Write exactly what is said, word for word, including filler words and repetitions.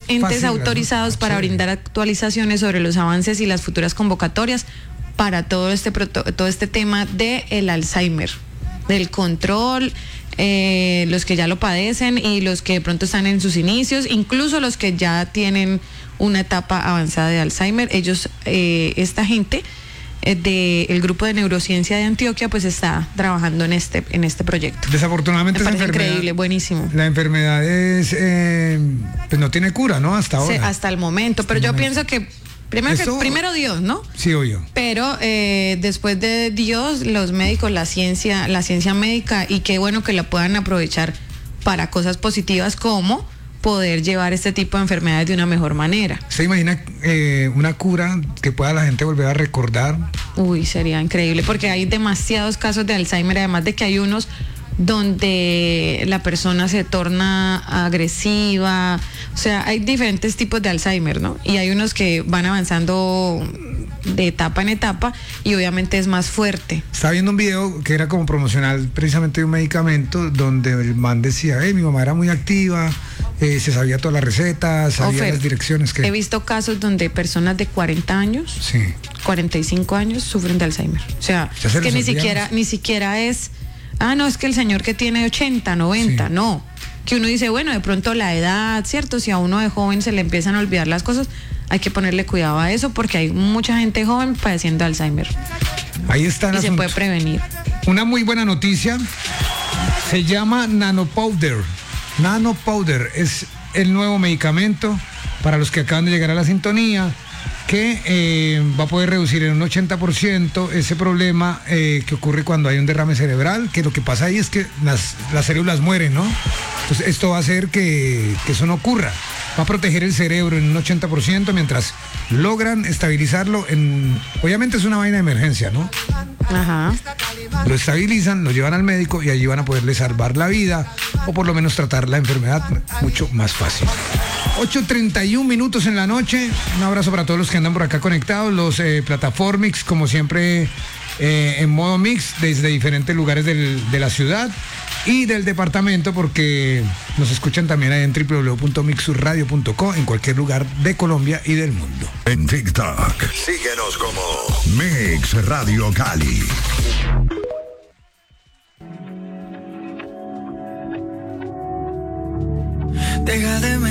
entes Fácil, autorizados ¿no? para Chévere. brindar actualizaciones sobre los avances y las futuras convocatorias para todo este proto- todo este tema de el Alzheimer, del control, eh, los que ya lo padecen y los que de pronto están en sus inicios, incluso los que ya tienen una etapa avanzada de Alzheimer. Ellos, eh, esta gente del grupo de neurociencia de Antioquia, pues está trabajando en este en este proyecto. Desafortunadamente Me esa parece enfermedad, increíble, buenísimo. la enfermedad es, eh, pues no tiene cura, ¿no? Hasta ahora. Sí, hasta el momento, pero el yo momento. pienso que primero, Eso- que primero Dios, ¿no? Sí, obvio. Pero eh, después de Dios, los médicos, la ciencia, la ciencia médica, y qué bueno que la puedan aprovechar para cosas positivas como poder llevar este tipo de enfermedades de una mejor manera. ¿Se imagina eh, una cura que pueda la gente volver a recordar? Uy, sería increíble, porque hay demasiados casos de Alzheimer, además de que hay unos donde la persona se torna agresiva, o sea, hay diferentes tipos de Alzheimer, ¿no? Y hay unos que van avanzando de etapa en etapa y obviamente es más fuerte. Estaba viendo un video que era como promocional precisamente de un medicamento donde el man decía, hey, mi mamá era muy activa, eh, se sabía todas las recetas, sabía Ofer, las direcciones que... He visto casos donde personas de cuarenta años, Sí. cuarenta y cinco años sufren de Alzheimer. O sea, Ya se es que los ni olvidamos. siquiera, ni siquiera es, ah, no, es que el señor que tiene ochenta, noventa, Sí. no. Que uno dice, bueno, de pronto la edad, ¿cierto? Si a uno de joven se le empiezan a olvidar las cosas, hay que ponerle cuidado a eso porque hay mucha gente joven padeciendo Alzheimer Ahí está el y se asunto. puede prevenir. Una muy buena noticia, se llama Nanopowder. Nanopowder es el nuevo medicamento para los que acaban de llegar a la sintonía, que eh, va a poder reducir en un ochenta por ciento ese problema eh, que ocurre cuando hay un derrame cerebral, que lo que pasa ahí es que las, las células mueren, ¿no? Entonces esto va a hacer que, que eso no ocurra. Va a proteger el cerebro en un ochenta por ciento mientras logran estabilizarlo en... Obviamente es una vaina de emergencia, ¿no? Ajá. Lo estabilizan, lo llevan al médico y allí van a poderle salvar la vida o por lo menos tratar la enfermedad mucho más fácil. ocho treinta y un minutos en la noche. Un abrazo para todos los que andan por acá conectados. Los eh, Plataformix, como siempre, eh, en modo mix desde diferentes lugares del, de la ciudad y del departamento, porque nos escuchan también ahí en doble u doble u doble u punto mixurradio punto co en cualquier lugar de Colombia y del mundo. En TikTok, síguenos como Mix Radio Cali. Deja de